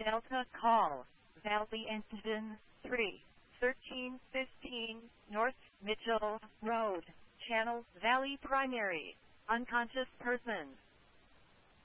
Delta call, Valley Engine 3, 1315, North Mitchell Road, Channel Valley Primary, unconscious person.